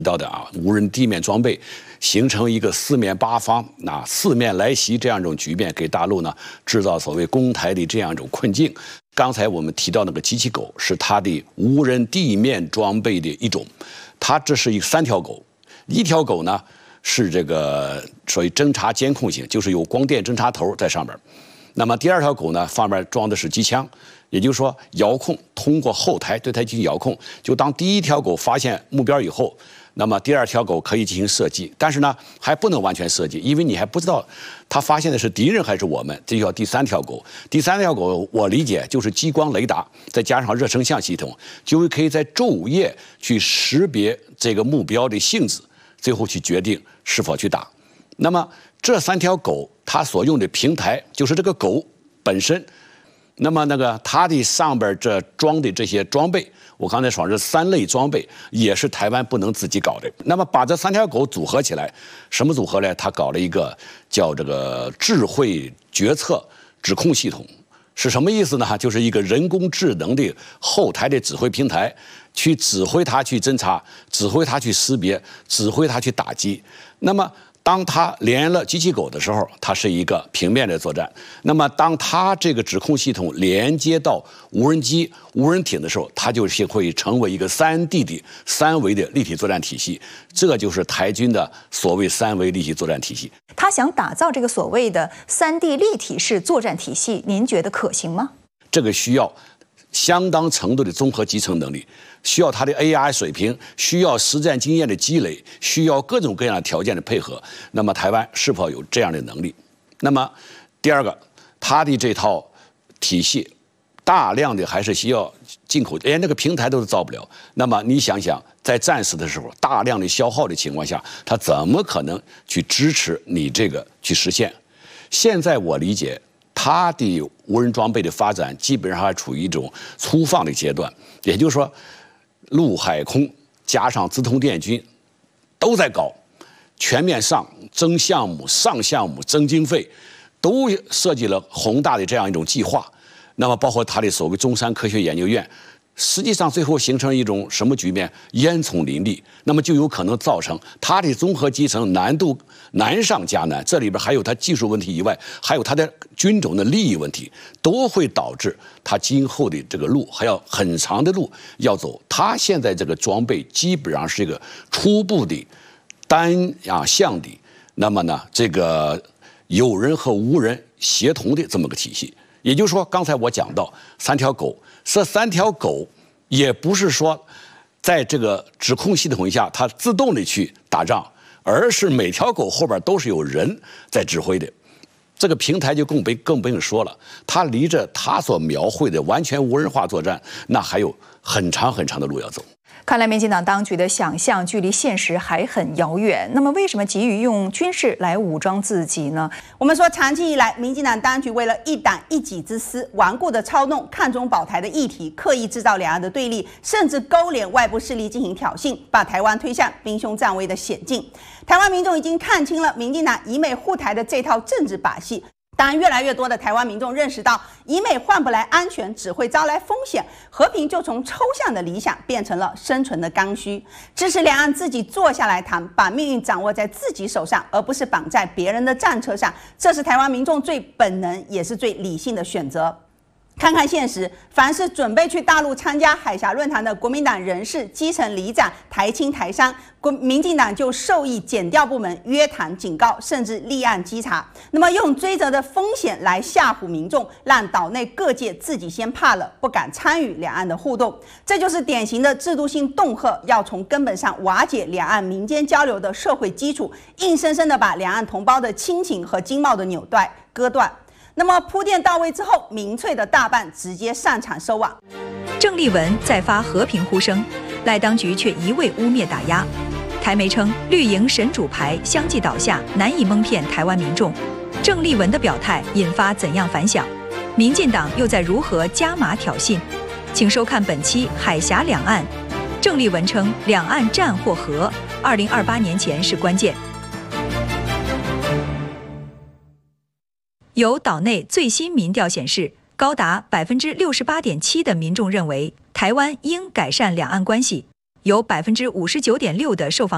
到的无人地面装备形成一个四面八方四面来袭这样一种局面，给大陆呢制造所谓攻台的这样一种困境。刚才我们提到那个机器狗是它的无人地面装备的一种，它这是3条狗，一条狗呢是这个所谓侦察监控型，就是有光电侦察头在上边。那么第2条狗呢，上面装的是机枪，也就是说遥控，通过后台对它进行遥控。就当第1条狗发现目标以后，那么第2条狗可以进行射击，但是呢还不能完全射击，因为你还不知道它发现的是敌人还是我们，这就叫第3条狗。第3条狗我理解就是激光雷达再加上热成像系统，就可以在昼夜去识别这个目标的性质，最后去决定是否去打。那么这3条狗它所用的平台就是这个狗本身，那么它的上边这装的这些装备，我刚才说这3类装备也是台湾不能自己搞的。那么把这3条狗组合起来，什么组合呢？他搞了一个叫这个智慧决策指控系统，是什么意思呢？就是一个人工智能的后台的指挥平台，去指挥它去侦查，指挥它去识别，指挥它去打击。那么当它连了机器狗的时候，它是一个平面的作战；那么当它这个指控系统连接到无人机、无人艇的时候，它就是会成为一个3D 的3维的立体作战体系。这就是台军的所谓3维立体作战体系。 他想打造这个所谓的3D 立体式作战体系，您觉得可行吗？ 这个需要相当程度的综合集成能力，需要它的 AI 水平，需要实战经验的积累，需要各种各样的条件的配合。那么台湾是否有这样的能力？那么第2个，它的这套体系大量的还是需要进口，连那个平台都造不了。那么你想想，在战时的时候大量的消耗的情况下，它怎么可能去支持你这个去实现？现在我理解它的无人装备的发展基本上还处于一种粗放的阶段，也就是说陆海空加上资通电军都在搞，全面增项目、上项目、增经费，都设计了宏大的这样一种计划。那么包括它的所谓中山科学研究院，实际上最后形成一种什么局面？烟囱林立，那么就有可能造成它的综合集成难度难上加难。这里边还有它技术问题以外，还有它的军种的利益问题，都会导致它今后的这个路还要很长的路要走。它现在这个装备基本上是一个初步的单向的，那么呢，这个有人和无人协同的这么个体系。也就是说，刚才我讲到3条狗，这3条狗也不是说在这个指控系统下它自动的去打仗，而是每条狗后边都是有人在指挥的。这个平台就更不用说了，它离着它所描绘的完全无人化作战，那还有很长很长的路要走。 看来民进党当局的想象距离现实还很遥远。那么为什么急于用军事来武装自己呢？ 我们说，长期以来，民进党当局为了一党一己之私，顽固的操弄看中保台的议题，刻意制造两岸的对立，甚至勾连外部势力进行挑衅，把台湾推向兵凶战危的险境。台湾民众已经看清了民进党以美护台的这套政治把戏。当然，越来越多的台湾民众认识到，以美换不来安全，只会招来风险，和平就从抽象的理想变成了生存的刚需。支持两岸自己坐下来谈，把命运掌握在自己手上，而不是绑在别人的战车上，这是台湾民众最本能也是最理性的选择。看看现实，凡是准备去大陆参加海峡论坛的国民党人士、基层里长、台青台商，民进党就授意检调部门约谈警告，甚至立案稽查。那么用追责的风险来吓唬民众，让岛内各界自己先怕了，不敢参与两岸的互动。这就是典型的制度性恫吓，要从根本上瓦解两岸民间交流的社会基础，硬生生的把两岸同胞的亲情和经贸的纽带割断。那么铺垫到位之后，民粹的大半直接上场收网。 郑丽文再发和平呼声，赖当局却一味污蔑打压。台媒称绿营神主牌相继倒下，难以蒙骗台湾民众。郑丽文的表态引发怎样反响？民进党又在如何加码挑衅？请收看本期海峡两岸。郑丽文称，两岸战或和，2028年前是关键。有岛内最新民调显示，高达68.7%的民众认为台湾应改善两岸关系，有59.6%的受访